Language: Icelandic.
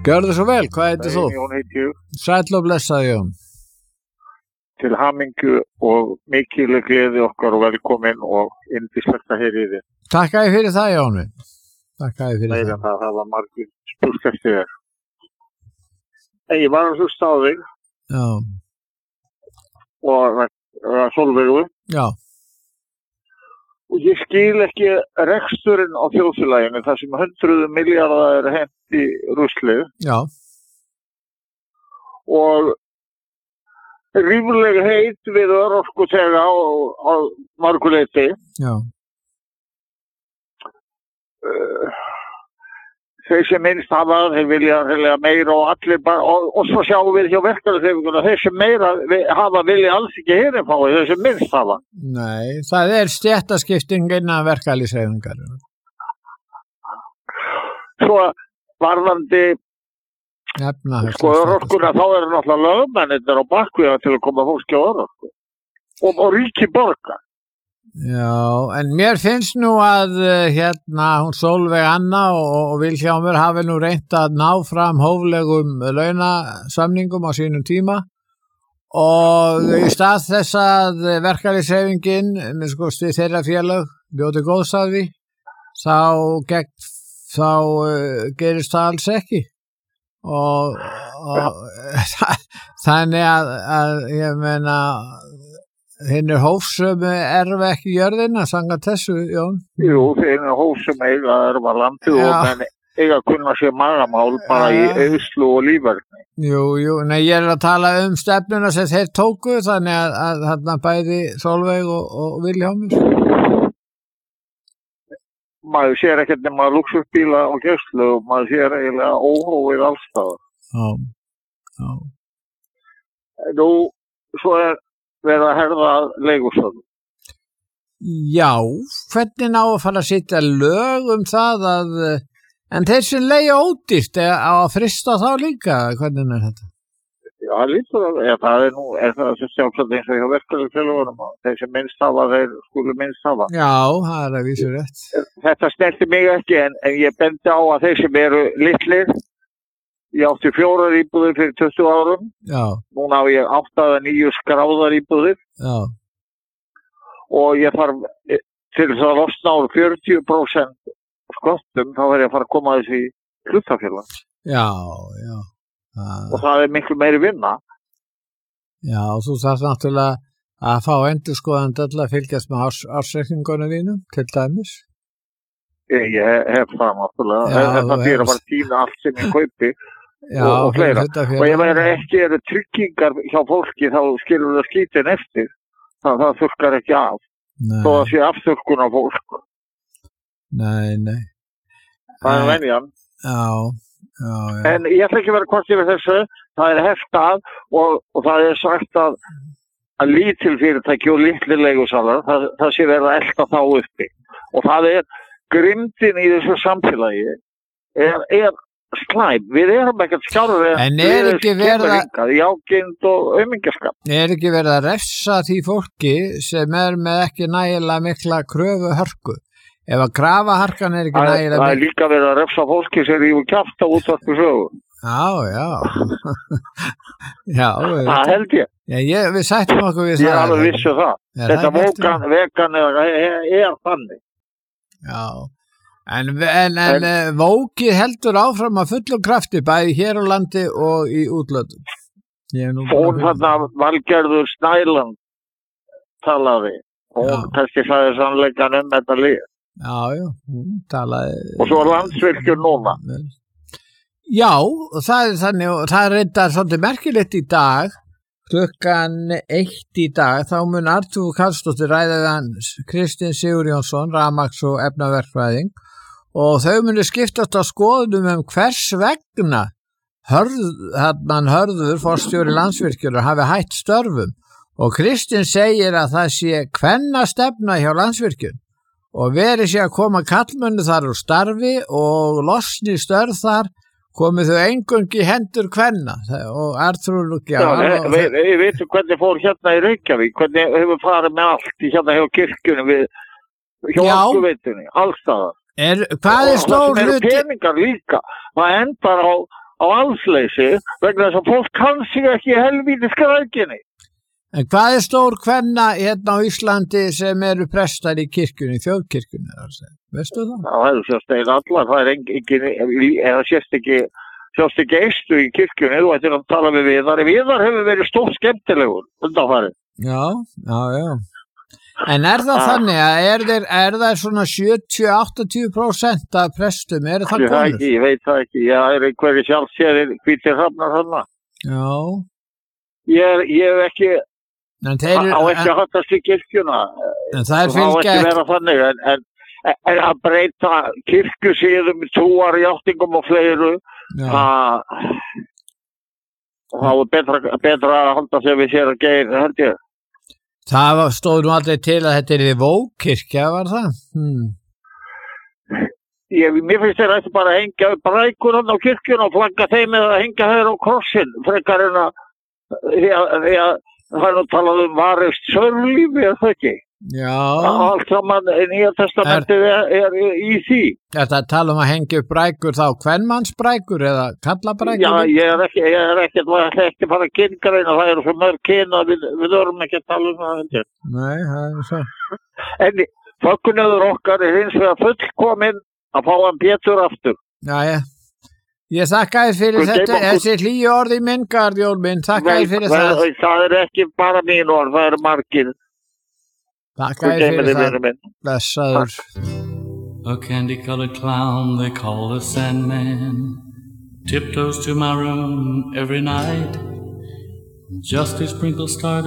Gjörðu svo vel, hvað heitir þú? Jón heiti ég. Sæll og blessaði Jón. Til hamingju og mikil gleði okkar og velkomin og yndislegt að heyra í þér. Takk að ég fyrir það, Jón. Takk að ég fyrir Meira það. Það var margir spurt eftir þér. En ég var að hlusta á þig. Já. Og það var Sólveigu. Já. Og ég skil ekki reksturinn á þjóðfélaginu þar sem 100 milljarðar er hent í ruslið. Já. Og ríflega heit við örorkutega á marguleiti. Já. Þeir sem minnst hafa, þeir vilja meira og allir bara, og svo sjáum við hjá verkalýðshreyfinguna, þeir sem meira hafa vilja alls ekki hérna fá, þeir sem minnst hafa. Nei, það er stéttaskipting innan verkalýðshreyfingar. Svo varðandi sko örorkuna, þá eru náttúrulega lögmennir á bakviða til að koma fólki á örorku og ríki borga. Já, en mér finnst nú að hún Sólveig Anna og Vilhjálmur hafi nú reynt að ná fram hóflegum launasamningum á sínum tíma og í stað þess að verkalýðshreyfingin með skosti þeirra félög bjóti góðstaði þá gerist það alls ekki og þannig að ég meina hinn hófsömu erfa ekki jörðina samkvæmt þessu, Jón? Jú, hinn hófsömu eiga erfa landið og menn eiga kunna sér magamál bara í auðslu og lífverðni. Jú, nei, ég er að tala stefnuna sem þeir tóku þannig að þarna bæði Sólveig og Vilhjálmur. Maður sér ekkert nema luxusbíla og gæslu og maður sér eiginlega óhófið allstaðar. Já. Nú, svo verið að herða leigusölu. Já, hvernig ná að fara að setja lög það en þeir sem leigja ódýrt á að frista þá líka, hvernig er þetta? Já, lítur það er það sjálfsagt eins og hjá verkalýðsfélögunum þeir sem minnst hafa, þeir skulu minnst hafa. Já, það er að vísu rétt. Þetta snerti mig ekki en ég bendi á að þeir sem eru litlir. Ég átti 4 íbúðir fyrir 20 árum. Já. Núna á ég 8 eða 9 skráðar íbúðir. Já. Og ég þarf til þess að losna úr 40% sköttum, þá verð ég að fara að koma þessi í hlutafélag. Já. Og það er miklu meiri vinna. Já, þú þarf náttúrulega að fá endurskoðandi að fylgjast með ársreikningunum þínum, til dæmis. Ég hef það náttúrulega. Þetta fyrir að bara týna allt sem ég kaupi. Já, og fleira. Og ef það ekki eru tryggingar hjá fólki þá skilur það skítin eftir. Það þurrkar ekki af. Þó að sé afþurrkun á fólk. Nei. Það er venjan. Já. En ég ætla ekki að vera hvort yfir þessu. Það er heft að og það er sagt að lítil fyrirtæki og litlir leigusalar, það sé verið að elta þá uppi. Og það er grimdin í þessu samfélagi er slæm. Við erum ekkert skárri en er ekki verið í ágirnd og aumingaskap. Er ekki verið að refsa því fólki sem er með ekki nægilega mikla kröfu hörku? Ef að krafaharkan er ekki nægilega mikla. Það er líka verið að refsa fólki sem rífur kjaft á útvarpi sögu. Já. Já. Það held ég. Já, við sættum okkur við það. Ég er alveg vissu það. Þetta vegan er þannig. Já, en Vókið heldur áfram að fullum krafti bæði hér á landi og í útlöndum. Hún þarna Valgerður Snæland talaði. Hún kannski sagði sannleikan þetta lið. Já, hún talaði. Og svo Landsvirkjun núna. Já, og það er þannig, og það er reyndar svolítið merkilegt í dag. Klukkan 1 í dag, þá mun Artúr Karlsdóttir ræða Kristinn Sigurjónsson, rafmagns- og efnaverkfræðing og þau munu skiptast á skoðunum hvers vegna Hörður, forstjóri Landsvirkjunar, hafi hætt störfum og Kristinn segir að það sé kvennastefna hjá Landsvirkjun og verið sé að koma kallmönnu þar úr starfi og losni störf þar komið þau engungi hendur kvenna og Artúr Ég veit hvernig fór hérna í Reykjavík, hvernig hefur farið með allt í hérna hjá kirkjunum hjá orkuveitunni, allstaðar. Hvað er stór hluti? Það eru peningar líka, það endar á á allsleysi vegna þess að fólk kann sig ekki í helvíti skrækinni. En hvað stór kvenna hérna á Íslandi sem eru prestar í kirkjunni, þjóðkirkjunni, veistu það? Það er sérst eða allar, það er engin, eða sérst ekki eistu í kirkjunni, þú ættir að tala við Viðar. Viðar hefur verið stór skemmtilegur undanfarið. Já. En það þannig að er það svona 70-80% af prestum, það konur? Ég veit það ekki, ég er einhverju sjálfsérir hvítir hrafnar þarna. Já. Ég hef ekki, á ekki að hattast í kirkjuna, það á ekki vera þannig, en að breyta kirkjusíðum, trúarjáttingum og fleiru, það er betra að halda sig við sér að geir, held ég. Það stóð nú aldrei til að þetta er vókkirkja, var það? Mér finnst þér eftir bara að hengja upp brækur á kirkjuna og flagga þeim eða hengja þeir á krossin, frekar en að því að það er nú talað varist sörlífi, það ekki? Já. Allt saman Nýja testamentið er í því. Það tala að hengja upp brækur þá, kvenmannsbrækur eða kallabrækur? Já, ég er ekki að fara að kyngreina, það eru svo mörg kyn að við erum ekki að tala það. Nei, það er svo. En fögnuður okkar er hins vegar fullkominn að fá hann Pétur aftur. Já. Ég þakka þér fyrir þetta, þessi hlýju orði minn, Garðjón minn, þakka þér fyrir það. Það er ekki bara mín orð, það eru margir. Þakka þér fyrir það, blessaður. A candy-colored clown they call the Sandman tiptoes to my room every night just to sprinkle stardust